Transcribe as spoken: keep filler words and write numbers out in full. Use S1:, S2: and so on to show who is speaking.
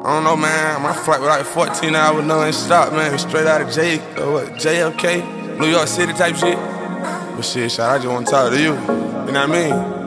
S1: don't know, man. My flight was like fourteen hours, no stop, man. Straight out of J, uh, what, J F K, New York City type shit. But shit, shot, I just want to talk to you. You know what I mean?